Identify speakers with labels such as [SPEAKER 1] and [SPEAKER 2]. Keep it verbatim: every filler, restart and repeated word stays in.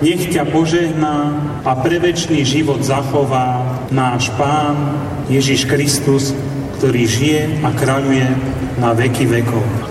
[SPEAKER 1] nech ťa požehná a pre večný život zachová náš Pán Ježiš Kristus, ktorý žije a kráľuje na veky vekov.